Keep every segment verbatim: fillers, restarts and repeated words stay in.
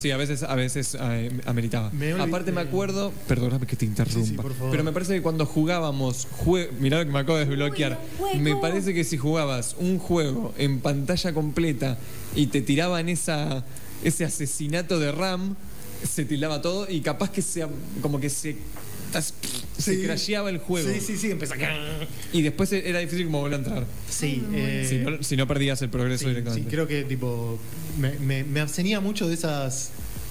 Sí, a veces, a veces eh, ameritaba. Me olvidé- Aparte me acuerdo, perdóname que te interrumpa, Sí, sí, por favor. pero me parece que cuando jugábamos, jue- mirá lo que me acabo de desbloquear, Uy, un me juego. parece que si jugabas un juego en pantalla completa y te tiraban esa, ese asesinato de RAM, se tildaba todo y capaz que se, como que se, se Sí. crasheaba el juego. Sí, sí, sí, empezó a... Y después era difícil como volver a entrar. Sí, eh, Si no, si no perdías el progreso sí, directamente. sí, creo que tipo me, me, me abstenía mucho de esas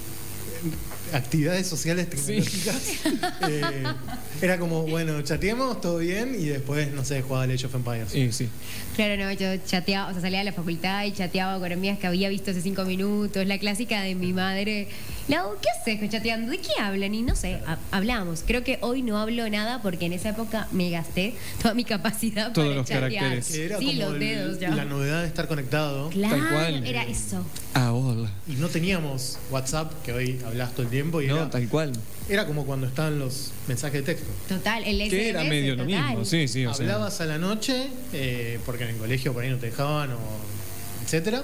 eh, actividades sociales tecnológicas. Eh, era como, bueno, chateemos, todo bien, y después, no sé, jugaba Age of Empires. Sí, sí. Claro, no, yo chateaba, o sea, salía de la facultad y chateaba con amigas que había visto hace cinco minutos, la clásica de mi madre. Lau, ¿qué haces chateando? ¿De qué hablan? Y no sé, ha- hablamos. Creo que hoy no hablo nada porque en esa época me gasté toda mi capacidad Todos para los chatear. caracteres. Que era Sí, como los el- dedos ya. la novedad de estar conectado. Claro, Tal cual. era eso. Ah, hola. Y no teníamos WhatsApp, que hoy hablas todo el tiempo, y No, era, tal cual. era como cuando estaban los mensajes de texto. Total, el S M S. Que era medio lo total. mismo, sí, sí. O sea. Hablabas a la noche, eh, porque en el colegio por ahí no te dejaban, o etcétera,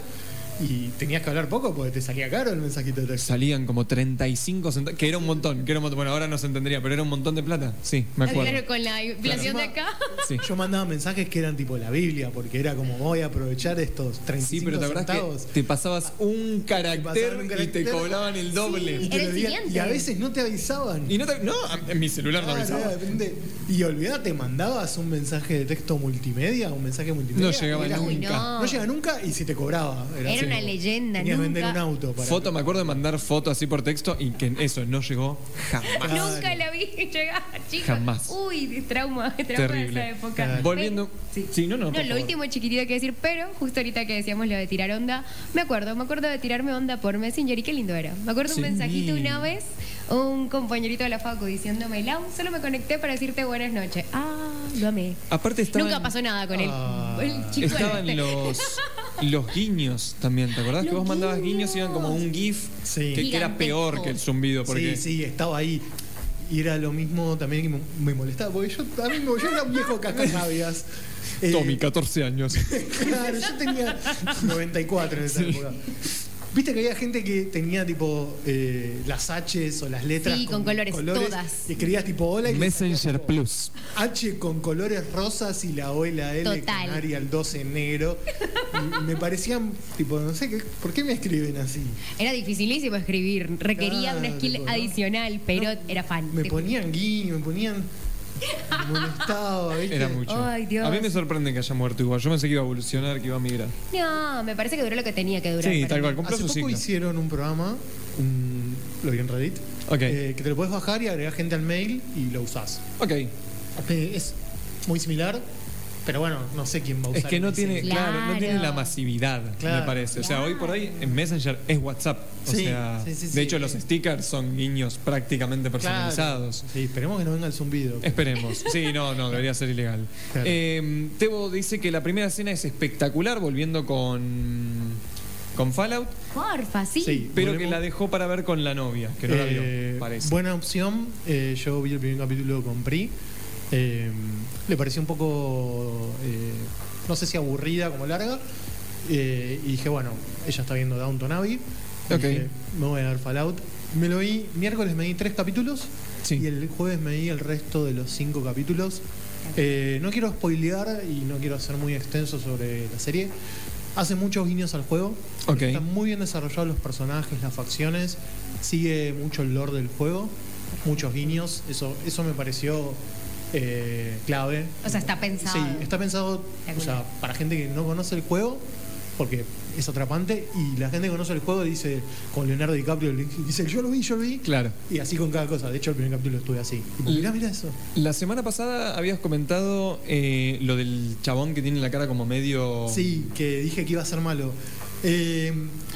y tenías que hablar poco porque te salía caro el mensajito de texto. Salían como treinta y cinco centavos, que era un montón, que era un montón. Bueno, ahora no se entendería, pero era un montón de plata. Sí, me acuerdo. Claro, con la inflación de acá. Sí. Yo mandaba mensajes que eran tipo la Biblia, porque era como voy a aprovechar estos treinta y Sí, cinco pero te acordás centavos. que te pasabas un carácter, pasaban un y te carácter. cobraban el doble. Sí. Y, te Era lo el digan- siguiente. y a veces no te avisaban. Y no te, no, en mi celular no Ah, avisaba. depende. Y olvidate, mandabas un mensaje de texto multimedia, un mensaje multimedia. No llegaba era- nunca. Uy, no. No llega nunca y si te cobraba. Era así una como, leyenda, tenías que vender nunca- un auto para. Foto, me acuerdo de mandar foto así por texto y que eso no llegó jamás. Claro. Nunca la vi llegar, chicos. Jamás. Uy, trauma, trauma de Terrible. esa época. Claro. Volviendo. Sí. Sí, no, no. No, por lo favor. último chiquitito que decir, pero justo ahorita que decíamos lo de tirar onda, me acuerdo, me acuerdo de tirarme onda por Messenger y qué lindo era. Me acuerdo Sí. un mensajito una vez, un compañerito de la facu diciéndome, Lau, solo me conecté para decirte buenas noches. Ah, lo amé. Aparte estaban, Nunca pasó nada con él. Ah. El chico estaban este. los, los guiños también. ¿Te acordás Los que vos mandabas guiños guiños. y eran como un GIF Sí. que, que era Gigantesco. peor que el zumbido? Porque Sí, sí, estaba ahí. Y era lo mismo también que me, me molestaba, porque yo, a mí, me- yo era un viejo cascarrabias. Eh, Tommy, catorce años. Claro, yo tenía noventa y cuatro en esa Sí. época. Viste que había gente que tenía tipo eh, las H's o las letras Sí, con colores, todas. y escribías tipo hola y le Messenger salía, tipo, Plus. H con colores rosas y la O y la L Total. canaria el doce en negro. Y me parecían tipo, no sé, ¿qué- ¿por qué me escriben así? Era dificilísimo escribir, requería Claro, una skill tipo, ¿no? adicional, pero No, era fan. Me Te- ponían guiño, me ponían. Me molestaba, ¿viste? Era mucho. Ay, Dios. A mí me sorprende que haya muerto igual. Yo pensé que iba a evolucionar, que iba a migrar. No, me parece que duró lo que tenía que durar. Sí, para tal mí. cual. Cumplió Hace su poco ciclo. hicieron un programa, un- lo vi en Reddit, Ok. eh, que te lo puedes bajar y agregar gente al mail y lo usás. Ok. Eh, es muy similar, pero bueno, no sé quién va a usar. Es que no ese. tiene, claro, no Claro. tiene la masividad, Claro. me parece. O sea, hoy por hoy en Messenger es WhatsApp. O Sí, sea, sí, sí, de sí. hecho los stickers son guiños prácticamente Claro. personalizados. Sí, esperemos que no venga el zumbido. Esperemos. Sí, no, no, debería ser ilegal. Claro. Eh, Tebo dice que la primera escena es espectacular, volviendo con, con Fallout, Porfa, sí. Sí. pero que Volvemos- la dejó para ver con la novia, que no la Eh, vio, parece. Buena opción. Eh, yo vi el primer capítulo con Pri. Eh, le pareció un poco, eh, no sé si aburrida como larga. Eh, y dije, bueno, ella está viendo Downton Abbey. Y Ok. dije, me voy a dar Fallout. Me lo vi, miércoles me di tres capítulos. Sí. Y el jueves me di el resto de los cinco capítulos. Eh, no quiero spoilear y no quiero ser muy extenso sobre la serie. Hace muchos guiños al juego. Ok. Están muy bien desarrollados los personajes, las facciones. Sigue mucho el lore del juego. Muchos guiños. Eso, eso me pareció eh, clave. O sea, está pensado. Sí, está pensado o sea, para gente que no conoce el juego, porque es atrapante. Y la gente que conoce el juego dice, con Leonardo DiCaprio, le dice, yo lo vi, yo lo vi. Claro. Y así con cada cosa. De hecho, el primer capítulo estuve así. Tipo, mirá, mirá eso. La semana pasada habías comentado eh, lo del chabón que tiene la cara como medio... Sí, que dije que iba a ser malo. Eh,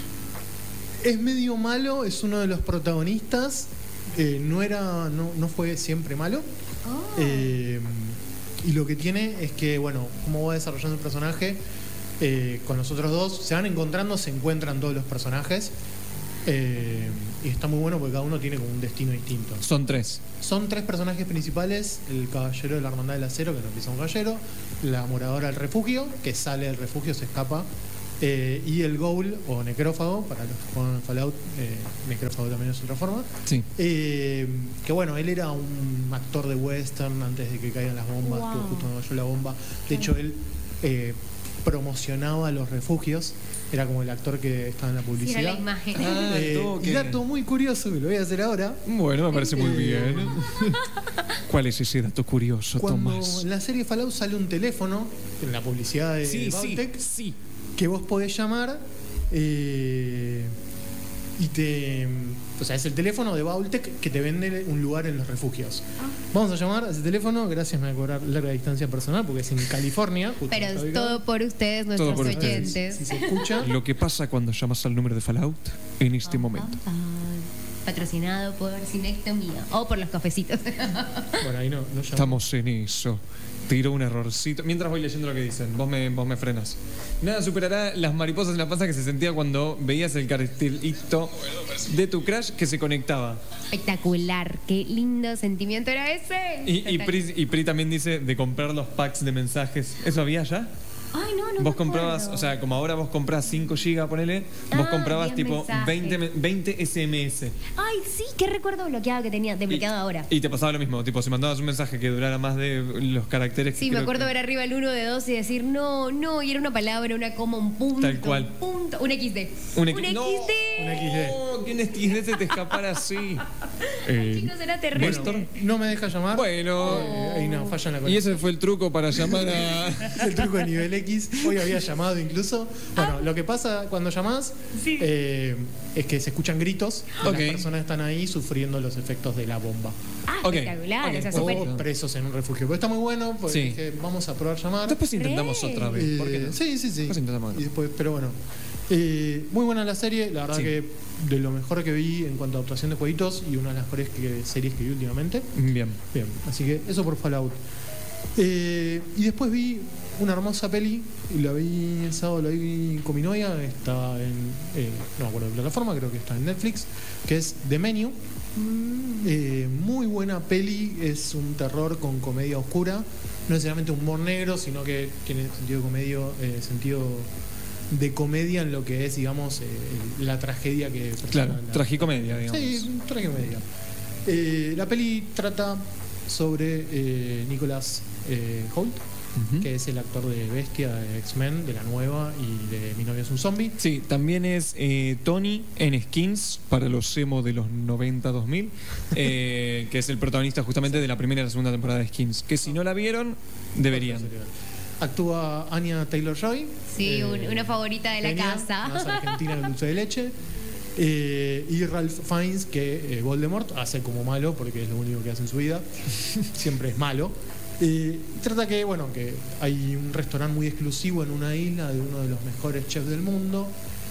es medio malo, es uno de los protagonistas. Eh, no era, no, no fue siempre malo. Oh. Eh, y lo que tiene es que, bueno, cómo va desarrollando el personaje, eh, con los otros dos, se van encontrando, se encuentran todos los personajes. Eh, y está muy bueno porque cada uno tiene como un destino distinto. Son tres. Son tres personajes principales: el caballero de la Hermandad del Acero, que no empieza un caballero, la moradora del refugio, que sale del refugio, se escapa Eh, y el Ghoul o necrófago, para los que juegan Fallout, eh, necrófago también es otra forma. Sí. Eh, que bueno, él era un actor de western antes de que caigan las bombas, Wow. estuvo justo cuando cayó la bomba. De hecho, él eh, promocionaba los refugios, era como el actor que estaba en la Sí, publicidad. era la imagen. Ah, Eh, toque. y dato muy curioso que lo voy a hacer ahora. Bueno, me parece muy Eh, bien. ¿Cuál es ese dato curioso, Cuando Tomás? en la serie Fallout sale un teléfono en la publicidad de Sí, sí, Bautech sí. que vos podés llamar eh, y te. O sea, es el teléfono de Baultec que te vende un lugar en los refugios. Vamos a llamar a ese teléfono, gracias, me voy a cobrar larga distancia personal porque es en California. justo Pero donde está es ubicado. todo por ustedes, nuestros Todo por ustedes. oyentes. Si se escucha. Lo que pasa cuando llamas al número de Fallout en este momento. Ah, patrocinado por Cinectomía o por los cafecitos. Bueno, ahí no, no llamo. Estamos en eso. Tiro un errorcito. Mientras voy leyendo lo que dicen, vos me, vos me frenas. Nada superará las mariposas en la panza que se sentía cuando veías el cartelito de tu crush que se conectaba. Espectacular, qué lindo sentimiento era ese. Y, y, Pri, y Pri también dice de comprar los packs de mensajes. ¿Eso había ya? Ay, no, no. Vos me comprabas, acuerdo. o sea, como ahora vos comprás cinco gigas, ponele, vos Ah, comprabas diez tipo mensajes. veinte, me- veinte S M S. Ay, sí, qué recuerdo bloqueado que tenía, desbloqueado ahora. Y te pasaba lo mismo, tipo, si mandabas un mensaje que durara más de los caracteres que Sí, me creo acuerdo que- ver arriba el uno de dos y decir, no, no, y era una palabra, una coma, un punto. Tal cual. Un punto, un equis de. Un, Un equi- no, equis de. Un equis de. No, que un equis de se te escapara así. Eh, Chicos, era terrible. Néstor. No me deja llamar. Bueno. Eh, hay una falla en la Y conexión. ese fue el truco para llamar a... Es el truco de nivel X. Hoy había llamado incluso. Bueno, lo que pasa cuando llamás Sí. eh, es que se escuchan gritos y Ok. las personas están ahí sufriendo los efectos de la bomba. Ah, Ok, espectacular. ok. O sea, Oh. súper. O presos en un refugio. Pero está muy bueno porque Sí. dije, vamos a probar llamar. Después intentamos Re. otra vez. ¿Por qué Eh, no? Sí, sí, sí. Después intentamos. Y después, pero bueno. Eh, muy buena la serie, la verdad Sí. que de lo mejor que vi en cuanto a actuación de jueguitos y una de las mejores que- series que vi últimamente. Bien. Bien, así que eso por Fallout. Eh, y después vi una hermosa peli, y la vi el sábado, la vi con mi novia, está en, eh, no me acuerdo de plataforma, creo que está en Netflix, que es The Menu. Eh, muy buena peli, es un terror con comedia oscura, no necesariamente humor negro, sino que tiene sentido de comedia, eh, sentido de comedia en lo que es, digamos, eh, la tragedia que Claro, la- tragicomedia, digamos. Sí, un tragicomedia. Eh, la peli trata sobre eh, Nicholas eh, Hoult, Ujú. que es el actor de Bestia, de X-Men, de la nueva y de Mi novia es un zombie. Sí, también es eh, Tony en Skins para los emo de los noventa dos mil, eh, que es el protagonista justamente de la primera y la segunda temporada de Skins. Que si no la vieron, deberían. Actúa Anya Taylor-Joy. Sí, eh, un- una favorita de la genia, casa. más argentina que dulce de leche. Eh, y Ralph Fiennes, que eh, Voldemort hace como malo, porque es lo único que hace en su vida. Siempre es malo. Eh, trata que, bueno, que hay un restaurante muy exclusivo en una isla de uno de los mejores chefs del mundo.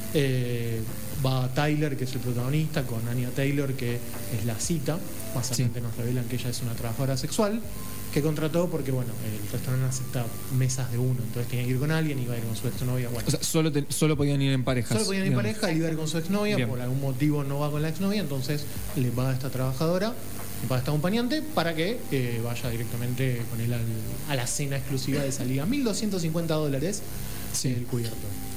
Eh, va Tyler, que es el protagonista, con Anya Taylor, que es la cita. Más Sí. adelante nos revelan que ella es una trabajadora sexual que contrató porque, bueno, el restaurante acepta mesas de uno, entonces tenía que ir con alguien, iba a ir con su exnovia. Bueno, O sea, solo, te- solo podían ir en parejas. solo podían ir en digamos. pareja, él iba a ir con su exnovia, Bien. por algún motivo no va con la exnovia, entonces le paga a esta trabajadora, le paga a esta acompañante para que eh, vaya directamente con él al- a la cena exclusiva de salida. mil doscientos cincuenta dólares Sí. el cubierto.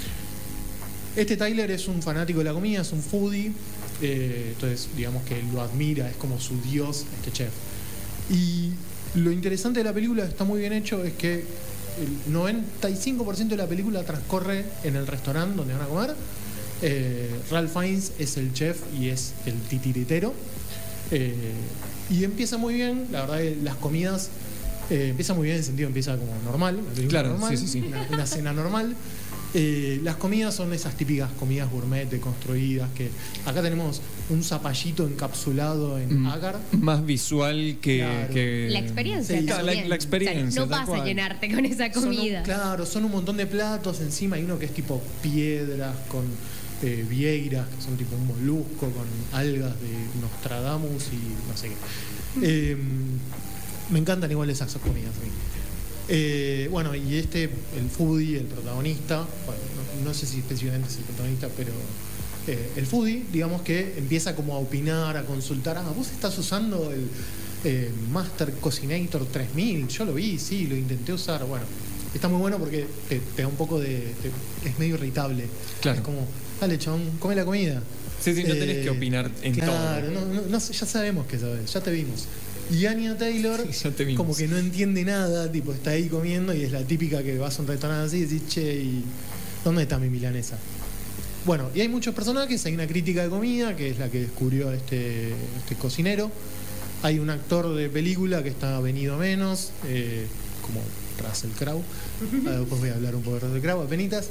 Este Tyler es un fanático de la comida, es un foodie, eh, entonces digamos que lo admira, es como su dios este chef. Y lo interesante de la película, está muy bien hecho, es que el noventa y cinco por ciento de la película transcorre en el restaurante donde van a comer. Eh, Ralph Fiennes es el chef y es el titiritero. Eh, y empieza muy bien, la verdad que las comidas eh, empieza muy bien en el sentido, empieza como normal, una película Claro, normal, sí, sí, sí. Una, una cena normal. Eh, las comidas son esas típicas comidas gourmet deconstruidas, que acá tenemos un zapallito encapsulado en Mm, agar. Más visual que. Claro. que- La experiencia. Sí, también. la- la O sea, experiencia, no tal vas cual. a llenarte con esa Son un- comida. claro, son un montón de platos encima. Hay uno que es tipo piedras con eh, vieiras, que son tipo un molusco con algas de Nostradamus y no sé qué. Eh, me encantan igual esas comidas a mí. Eh, bueno, y este, el foodie, el protagonista, bueno, no, no sé si específicamente es el protagonista, pero eh, el foodie, digamos que empieza como a opinar, a consultar, ah, vos estás usando el eh, Master Cocinator tres mil, yo lo vi, sí, lo intenté usar, bueno, está muy bueno porque te, te da un poco de... te- es medio irritable. Claro. Es como, dale, chabón, come la comida. Sí, sí, no tenés que opinar en claro, todo. no, no, no sé, ya sabemos que sabes, ya te vimos. Y Anya Taylor, Ya te vimos. como que no entiende nada, tipo, está ahí comiendo y es la típica que vas a un restaurante así y decís, che, ¿y dónde está mi milanesa? Bueno, y hay muchos personajes, hay una crítica de comida, que es la que descubrió este, este cocinero. Hay un actor de película que está venido menos, eh, como Russell Crowe. Ah, después voy a hablar un poco de Russell Crowe, apenitas.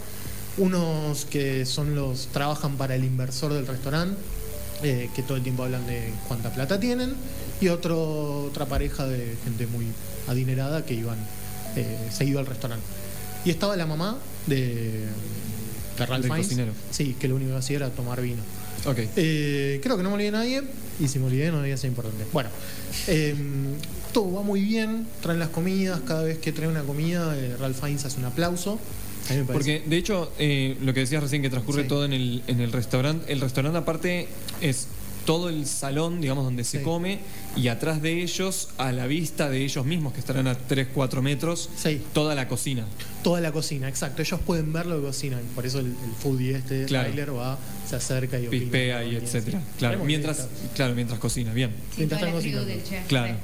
Unos que son los trabajan para el inversor del restaurante, eh, que todo el tiempo hablan de cuánta plata tienen, y otro, otra pareja de gente muy adinerada que iban eh, seguido al restaurante. Y estaba la mamá de, de Ralph Del Fiennes, cocinero. sí, que lo único que hacía era tomar vino. Ok. Eh, creo que no me olvidé de nadie, y si me olvidé no debía ser importante. Bueno, eh, todo va muy bien, traen las comidas, cada vez que trae una comida, eh, Ralph Fiennes hace un aplauso. A mí me parece- Porque, de hecho, eh, lo que decías recién, que transcurre Sí. todo en el, en el restaurante, el restaurante aparte es todo el salón, digamos, donde se Sí. come, y atrás de ellos, a la vista de ellos mismos, que estarán a tres, cuatro metros, Sí. toda la cocina. Toda la cocina, exacto. Ellos pueden ver lo que cocinan. Por eso el, el foodie este, Claro. Tyler, va, se acerca y opina. Pispea y Sí. etcétera. Claro, Tenemos mientras, que- claro, mientras cocina, bien. Sí, Mientras toda la están crew cocinando. del chef. Claro.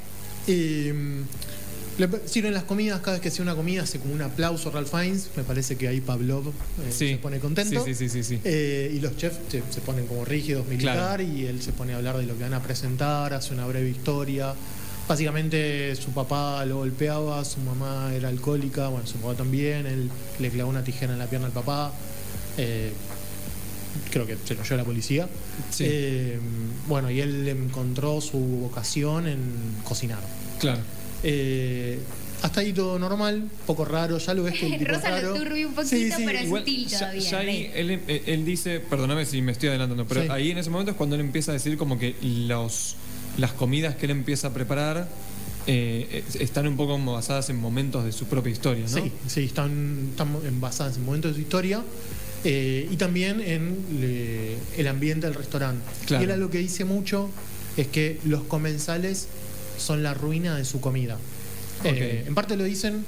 Y, mm, le sirven las comidas, cada vez que sea una comida hace como un aplauso Ralph Fiennes. Me parece que ahí Pavlov eh, Sí. se pone contento. Sí, sí, sí, sí, sí. Eh, y los chefs se, se ponen como rígidos militar, Claro. y él se pone a hablar de lo que van a presentar, hace una breve historia. Básicamente su papá lo golpeaba, su mamá era alcohólica, bueno, su papá también, él le clavó una tijera en la pierna al papá. Eh, creo que se lo llevó la policía. Sí. Eh, bueno, y él encontró su vocación en cocinar. Claro. Eh, hasta ahí todo normal, poco raro, ya lo ves que el tipo es Rosa lo raro. turbia un poquito, Sí, sí, pero es Igual, sutil ya, todavía. ya ahí re. él, él- él dice, perdóname si me estoy adelantando, pero Sí. ahí en ese momento es cuando él empieza a decir como que los, las comidas que él empieza a preparar eh, es- están un poco como basadas en momentos de su propia historia, ¿no? Sí, sí, están, están basadas en momentos de su historia, eh, y también en le- el ambiente del restaurante. Claro. Y él lo que dice mucho es que los comensales son la ruina de su comida. Eh, Ok. en parte lo dicen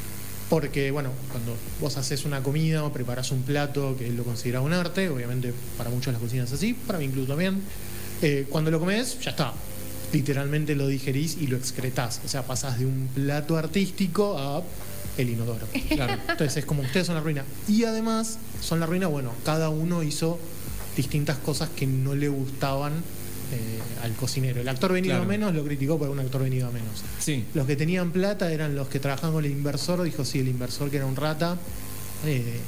porque, bueno, cuando vos haces una comida o preparás un plato que él lo considera un arte, obviamente para muchos las cocinas así, para mí incluso también, eh, cuando lo comes, ya está. Literalmente lo digerís y lo excretás. O sea, pasás de un plato artístico a el inodoro. Claro. Entonces es como ustedes son la ruina. Y además, son la ruina, bueno, cada uno hizo distintas cosas que no le gustaban eh, al cocinero. El actor venido Claro. a menos lo criticó por un actor venido a menos. Sí. Los que tenían plata eran los que trabajaban con el inversor. Dijo, sí, el inversor que era un rata. Eh,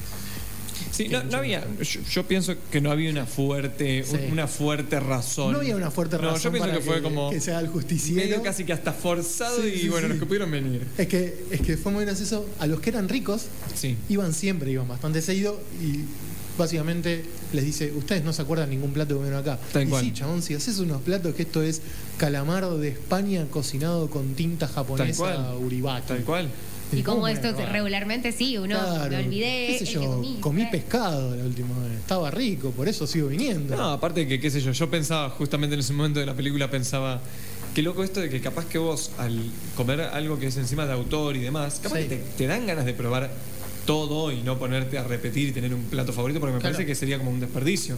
Sí, que no, mucho no había, mejor. yo, yo pienso que no había una fuerte, Sí. una fuerte razón. no había una fuerte No, razón yo pienso para que fue como que sea el justiciero. medio casi que hasta forzado Sí, y sí, bueno, sí. los que pudieron venir. Es que, es que fue muy gracioso. A los que eran ricos, Sí. iban siempre, iban bastante seguido, y básicamente les dice, ustedes no se acuerdan ningún plato que comieron acá. Tal y cual. sí, chabón, si haces unos platos que esto es calamar de España cocinado con tinta japonesa cual. uribaki. Tal cual. Y como ¿cómo esto me va? regularmente sí, uno Claro, me olvidé. qué sé el que yo, comí, comí re. pescado la última vez, estaba rico, por eso sigo viniendo. No, aparte de que, qué sé yo, yo pensaba justamente en ese momento de la película, pensaba, qué loco esto de que capaz que vos al comer algo que es encima de autor y demás, capaz Sí. que te, te dan ganas de probar todo y no ponerte a repetir y tener un plato favorito, porque me Claro. parece que sería como un desperdicio.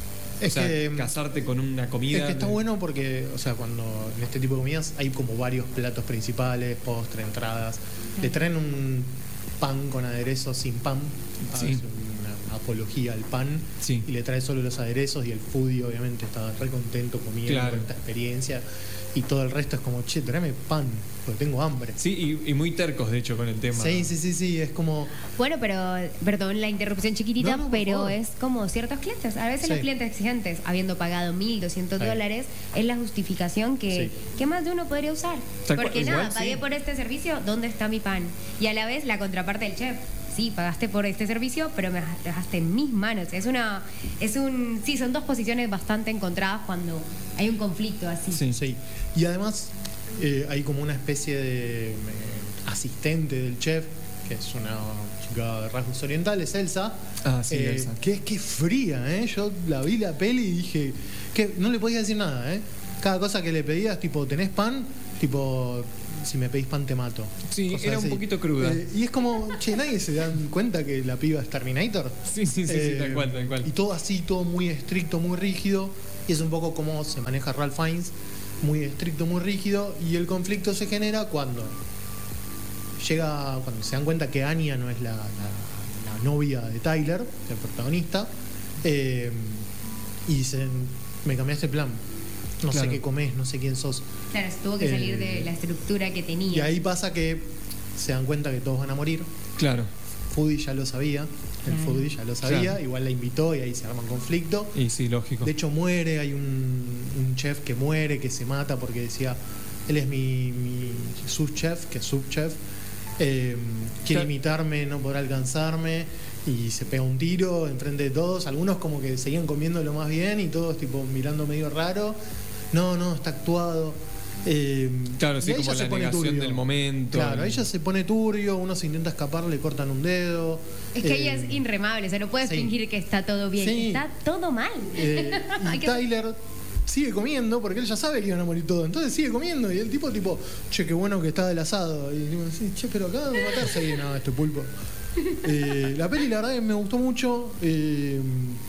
Es o sea, que, casarte con una comida. es que está de- bueno porque, o sea, cuando en este tipo de comidas hay como varios platos principales, postre, entradas. Le traen un pan con aderezos sin pan. Sí. Es una apología al pan. Sí. Y le trae solo los aderezos, y el foodie obviamente está re contento comiendo Claro. esta experiencia. Y todo el resto es como, che, tráeme pan, porque tengo hambre. Sí, y, y muy tercos, de hecho, con el tema. Sí, sí, sí, sí, es como... Bueno, pero, perdón la interrupción chiquitita, No, no, por pero favor. es como ciertos clientes. A veces Sí. los clientes exigentes, habiendo pagado mil doscientos Sí. dólares, es la justificación que, Sí. que más de uno podría usar. Tal cual, Porque igual, nada, sí. pagué por este servicio, ¿dónde está mi pan? Y a la vez la contraparte del chef. Sí, pagaste por este servicio, pero me dejaste en mis manos. Es una, es un, sí, son dos posiciones bastante encontradas cuando hay un conflicto así. Sí. Sí. Y además eh, hay como una especie de eh, asistente del chef, que es una chica de rasgos orientales, Elsa. Ah, sí, eh, Elsa. Que es que es fría, ¿eh? Yo la vi la peli y dije que no le podía decir nada, ¿eh? Cada cosa que le pedías, tipo, ¿tenés pan? tipo, si me pedís pan te mato. Sí, Cosas era un así. poquito cruda. Eh, y es como, che, nadie se dan cuenta que la piba es Terminator. Sí, sí, sí, sí, tal cual, tal cual. Y todo así, todo muy estricto, muy rígido. Y es un poco como se maneja Ralph Fiennes, muy estricto, muy rígido. Y el conflicto se genera cuando llega, cuando se dan cuenta que Anya no es la, la- la novia de Tyler, el protagonista. Eh, y dicen, me cambiaste el plan. No Claro. sé qué comés, no sé quién sos. Claro, se tuvo que salir Eh, de la estructura que tenía. Y ahí pasa que se dan cuenta que todos van a morir. Claro. Foodie ya lo sabía. El Claro. Foodie ya lo sabía. Claro. Igual la invitó y ahí se arma un conflicto. Y sí, lógico. De hecho, muere. Hay un, un chef que muere, que se mata porque decía: él es mi, mi subchef, que es subchef. Eh, quiere Claro. imitarme, no podrá alcanzarme. Y se pega un tiro enfrente de todos. Algunos, como que seguían comiendo lo más bien y todos, tipo, mirando medio raro. No, no, está actuado. Eh, Claro, y sí, ahí como ya se la pone negación turbio. del momento. Claro, ahí ya se pone turbio, uno se intenta escapar, le cortan un dedo. Es que ella Eh, es irremable, o sea, no puedes sí. fingir que está todo bien, Sí. está todo mal. eh, Hay y que- Tyler sigue comiendo porque él ya sabe que iban a morir todos. Entonces sigue comiendo y el tipo, tipo, che, qué bueno que está el asado. Y digo, sí, che, pero acá de matarse y no, este pulpo. Eh, la peli, la verdad, que me gustó mucho. eh,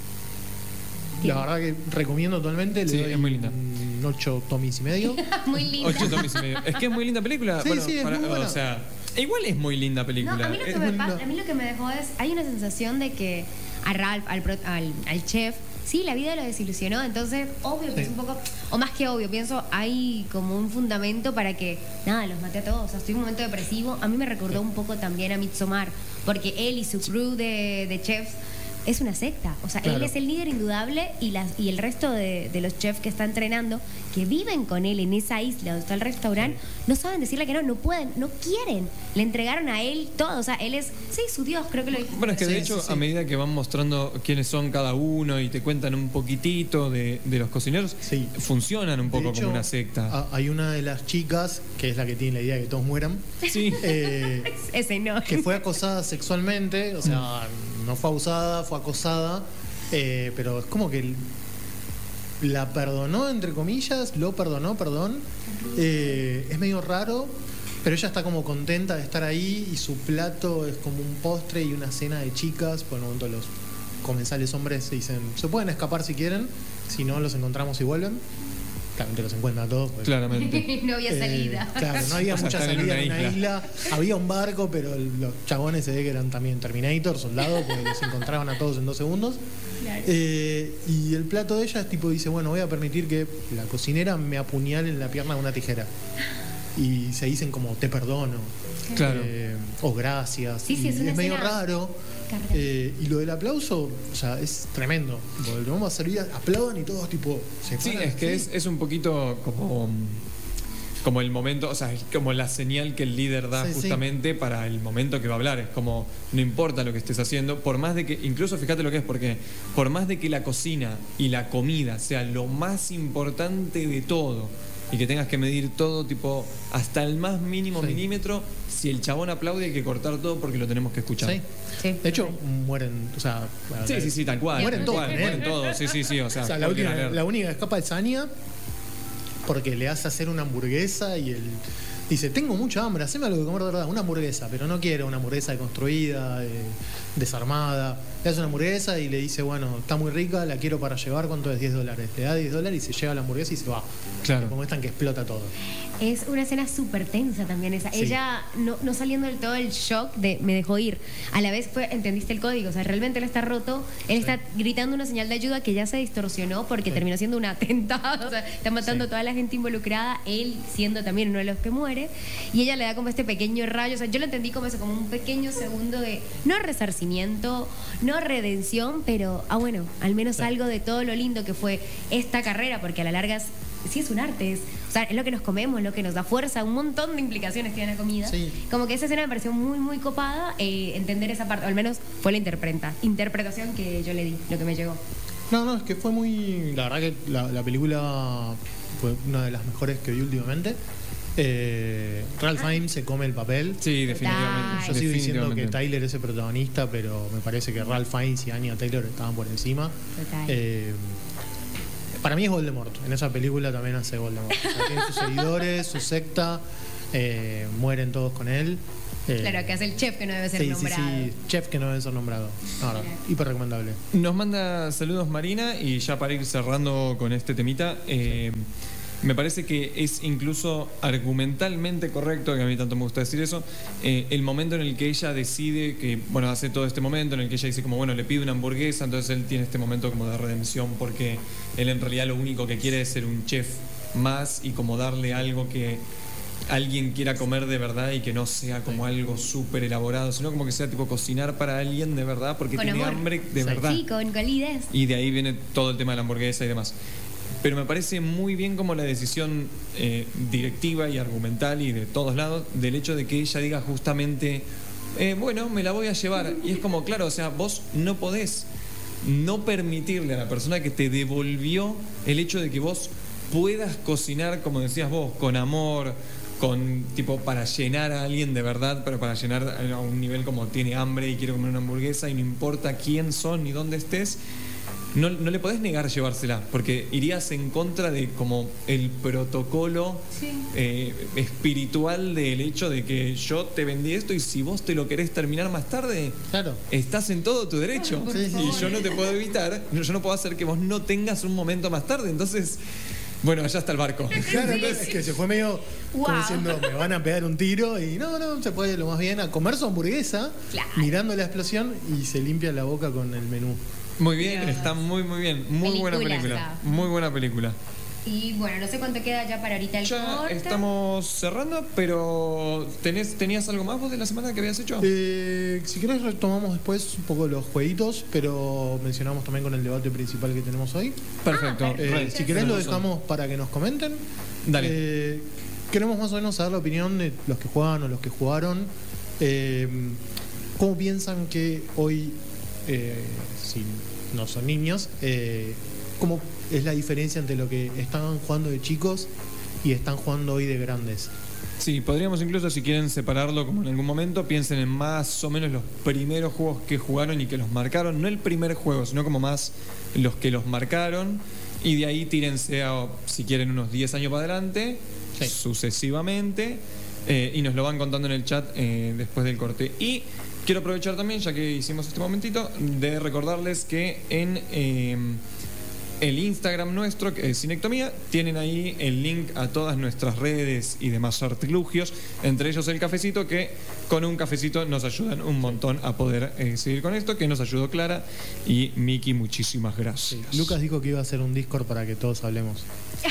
la verdad que recomiendo totalmente. Le Sí, doy es muy linda. un ocho tomis y medio. Muy linda. Ocho tomis y medio. Es que es muy linda película. Sí, Bueno, sí, es para- muy buena. O sea, igual es muy linda No, película. a mí, lo que Es me muy pa- linda. a mí lo que me dejó es, hay una sensación de que a Ralph, al, pro- al, al chef, sí, la vida lo desilusionó, entonces obvio que Sí. es un poco, o más que obvio, pienso, hay como un fundamento para que, nada, los maté a todos, o sea, estoy en un momento depresivo, a mí me recordó un poco también a Midsommar, porque él y su crew de, de chefs es una secta, o sea, él Claro. es el líder indudable y, las, y el resto de, de los chefs que está entrenando, que viven con él en esa isla donde está el restaurante, no saben decirle que no, no pueden, no quieren, le entregaron a él todo, o sea, él es, sí, su Dios, creo que lo dijiste. Bueno, es que de Sí, hecho, sí, sí. a medida que van mostrando quiénes son cada uno y te cuentan un poquitito de, de los cocineros, Sí. funcionan un De poco hecho, como una secta. a- hay una de las chicas, que es la que tiene la idea de que todos mueran, Sí. eh, Ese no. que fue acosada sexualmente, o sea, no fue abusada, fue acosada, eh, pero es como que el- la perdonó, entre comillas, lo perdonó, perdón. Eh, es medio raro, pero ella está como contenta de estar ahí y su plato es como un postre y una cena de chicas. Por el momento los comensales hombres se dicen, se pueden escapar si quieren, si no los encontramos y vuelven. Claramente los encuentran a todos. porque- Claramente. No había eh, salida. claro, no había O sea, mucha están en salida una en una isla. Había un barco, pero los chabones se ve que eran también Terminator, soldados, porque los encontraban a todos en dos segundos. Claro. Eh, y el plato de ella es tipo, dice, bueno, voy a permitir que la cocinera me apuñale en la pierna con una tijera. Y se dicen como, te perdono. Claro. eh, o gracias. Sí, sí, Y es una medio escena raro. cargada. Eh, y lo del aplauso, o sea, es tremendo. Porque lo vamos a servir, aplaudan y todos tipo se Sí, paran es que así. es, es un poquito como, como el momento, o sea, es como la señal que el líder da Sí, sí. justamente para el momento que va a hablar. Es como, no importa lo que estés haciendo, por más de que, incluso fíjate lo que es, porque por más de que la cocina y la comida sea lo más importante de todo y que tengas que medir todo, tipo, hasta el más mínimo Sí. milímetro, si el chabón aplaude hay que cortar todo porque lo tenemos que escuchar. Sí. Sí. De hecho, mueren, o sea, Sí, sí, sí, tal cual. Mueren tal todos cual, con él. mueren todos, sí, sí, sí, o sea, O sea, la, porque última, la- la única que escapa es Anya porque le hace hacer una hamburguesa y él dice, tengo mucha hambre, haceme algo de comer de verdad, una hamburguesa, pero no quiero una hamburguesa deconstruida, eh, desarmada. Le hace una hamburguesa y le dice, bueno, está muy rica, la quiero para llevar, ¿cuánto es? diez dólares. Le da diez dólares y se lleva la hamburguesa y se va. Claro. Como están que explota todo. Es una escena súper tensa también esa. Sí. Ella no, no saliendo del todo el shock de me dejó ir. A la vez fue, entendiste el código. O sea, realmente él está roto. Él Sí. está gritando una señal de ayuda que ya se distorsionó porque Sí. terminó siendo un atentado. O sea, está matando Sí. a toda la gente involucrada. Él siendo también uno de los que muere. Y ella le da como este pequeño rayo. O sea, yo lo entendí como eso, como un pequeño segundo de no resarcimiento, no redención, pero, ah, bueno, al menos Sí. algo de todo lo lindo que fue esta carrera, porque a la larga es- sí es un arte, es, o sea, es lo que nos comemos, es lo que nos da fuerza, un montón de implicaciones tiene la comida. Sí. Como que esa escena me pareció muy, muy copada, eh, entender esa parte, o al menos fue la interpreta, interpretación que yo le di, lo que me llegó. No, no, es que fue muy. La verdad que la, la película fue una de las mejores que vi últimamente. Eh, Ralph Fiennes se come el papel. Sí, definitivamente. Yo sigo diciendo que definitivamente. Tyler es el protagonista, pero me parece que Ralph Fiennes y Anya Taylor estaban por encima. Total. Eh, Para mí es Voldemort. En esa película también hace Voldemort. O sea, tiene sus seguidores, su secta, eh, mueren todos con él. Eh, Claro, que es el chef que no debe ser sí, nombrado. Sí, sí, chef que no debe ser nombrado. Ahora, hiper recomendable. Nos manda saludos Marina y ya para ir cerrando con este temita, eh, me parece que es incluso argumentalmente correcto, que a mí tanto me gusta decir eso, eh, el momento en el que ella decide que, bueno, hace todo este momento en el que ella dice como, bueno, le pide una hamburguesa, entonces él tiene este momento como de redención porque él en realidad lo único que quiere es ser un chef más y como darle algo que alguien quiera comer de verdad y que no sea como algo súper elaborado, sino como que sea tipo cocinar para alguien de verdad porque Con tiene amor. hambre de Sí. verdad. Sí, con calidez. Y de ahí viene todo el tema de la hamburguesa y demás. Pero me parece muy bien como la decisión eh, directiva y argumental y de todos lados del hecho de que ella diga justamente, eh, bueno, me la voy a llevar. Y es como, claro, o sea, vos no podés no permitirle a la persona que te devolvió el hecho de que vos puedas cocinar, como decías vos, con amor, con tipo para llenar a alguien de verdad, pero para llenar a un nivel como tiene hambre y quiere comer una hamburguesa y no importa quién son ni dónde estés, no, no le podés negar llevársela, porque irías en contra de como el protocolo Sí. eh, espiritual del hecho de que yo te vendí esto y si vos te lo querés terminar más tarde, Claro. estás en todo tu derecho. Por Sí, sí. Y yo no te puedo evitar, no- yo no puedo hacer que vos no tengas un momento más tarde. Entonces, bueno, allá está el barco. Claro, es que se fue medio como Wow. diciendo, me van a pegar un tiro y no, no, se puede lo más bien a comer su hamburguesa, Claro. mirando la explosión y se limpia la boca con el menú. Muy bien, Dios. está muy, muy bien. Muy buena Peliculaza. película. Muy buena película. Y bueno, no sé cuánto queda ya para ahorita el Ya corte. estamos cerrando, pero ¿tenés, ¿tenías algo más vos de la semana que habías hecho? Eh, si querés retomamos después un poco los jueguitos, pero mencionamos también con el debate principal que tenemos hoy. Perfecto. Ah, Eh, Re- si querés lo tenés razón. dejamos para que nos comenten. Dale. Eh, queremos más o menos saber la opinión de los que juegan o los que jugaron. Eh, ¿Cómo piensan que hoy, eh, si no son niños, eh, cómo es la diferencia entre lo que estaban jugando de chicos y están jugando hoy de grandes? Sí, podríamos incluso, si quieren separarlo como en algún momento, piensen en más o menos los primeros juegos que jugaron y que los marcaron. No el primer juego, sino como más los que los marcaron. Y de ahí tírense a, si quieren, unos diez años para adelante, Sí. sucesivamente. eh, y nos lo van contando en el chat eh, después del corte. Y quiero aprovechar también, ya que hicimos este momentito, de recordarles que en... eh, el Instagram nuestro, que es Cinectomía, tienen ahí el link a todas nuestras redes y demás artilugios, entre ellos el cafecito, que con un cafecito nos ayudan un montón a poder eh, seguir con esto, que nos ayudó Clara y Miki, muchísimas gracias. Lucas dijo que iba a hacer un Discord para que todos hablemos.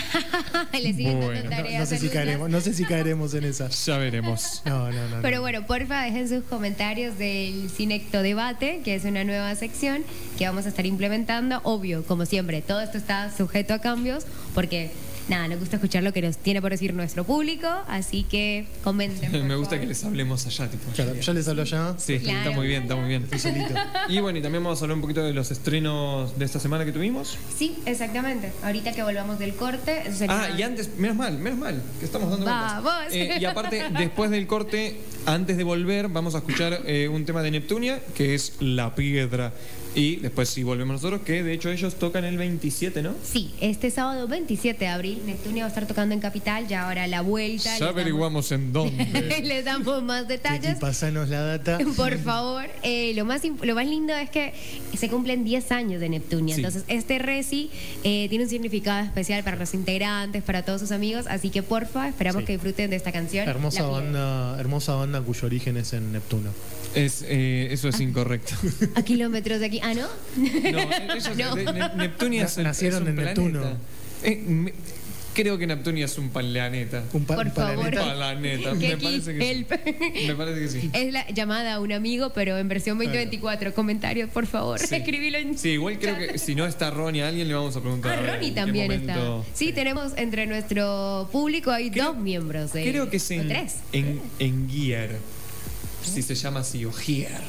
Le siguen dando Bueno. No, tareas no sé a si Lucas. caeremos, no sé si caeremos en esa. Ya veremos. No, no, no. Pero no. bueno, porfa, dejen sus comentarios del Cinecto Debate, que es una nueva sección que vamos a estar implementando. Obvio, como siempre, todo esto está sujeto a cambios, porque nada, nos gusta escuchar lo que nos tiene por decir nuestro público, así que comenten. por Me gusta favor. que les hablemos allá, tipo. Claro, yo les hablo ya. Sí, está Claro. muy bien, está muy bien. Solito. Y bueno, y también vamos a hablar un poquito de los estrenos de esta semana que tuvimos. Sí, exactamente. Ahorita que volvamos del corte. eso sería- Ah, y antes, menos mal, menos mal, que estamos dando vueltas. Vamos. Eh, y aparte, después del corte, antes de volver, vamos a escuchar eh, un tema de Neptunia, que es La Piedra. Y después sí volvemos nosotros, que de hecho ellos tocan el veintisiete, ¿no? Sí, este sábado veintisiete de abril, Neptunia va a estar tocando en Capital, ya ahora la vuelta. Ya les damos- averiguamos en dónde. Les damos más Titi, detalles. pasanos la data. Por favor, eh, lo, más, imp- lo más lindo es que se cumplen diez años de Neptunia. Sí. Entonces, este reci eh, tiene un significado especial para los integrantes, para todos sus amigos. Así que, porfa, esperamos Sí. que disfruten de esta canción. Hermosa La Piedra. banda, hermosa banda cuyo origen es en Neptuno. Es, eh, eso es incorrecto. A kilómetros de aquí. Ah, ¿no? No, ellos, No. de- Ne- Neptunia es, el- Nacieron es un en planeta. Neptuno. Eh, me- creo que Neptunia es un planeta. Un, pa- Por un favor. planeta. Planeta. Que Me aquí parece que sí. help. Me parece que sí. Es la llamada a un amigo, pero en versión veinte veinticuatro. Comentarios, por favor. Sí. Escribilo en Sí, igual creo que si no está Ronnie, a alguien le vamos a preguntar. Ah, a ver Ronnie en qué también momento- está. Sí, tenemos entre nuestro público hay Creo- dos miembros. De, Creo que es o en, tres. en, en Gear. Si se llama así, o Gear.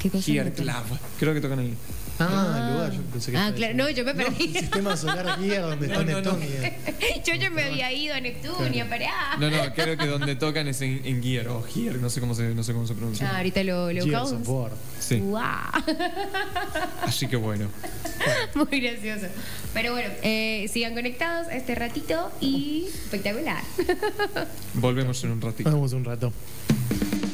¿Qué cosa? Gear Neptuno? Club. Creo que tocan ahí. Ah, el lugar, yo pensé que Ah, estaba claro, diciendo- no, yo me perdí. el sistema solar aquí es donde está No, no, no. Neptunia. Yo ya me había ido a Neptunia, pará. No, no, creo que donde tocan es en, en Gear o Gear, no sé cómo se, no sé cómo se pronuncia. Ah, ahorita lo, lo Gears buscamos. of War. Sí, Wow. así que bueno. Muy gracioso. Pero bueno, eh, sigan conectados a este ratito y espectacular. Volvemos en un ratito. Nos vemos un rato.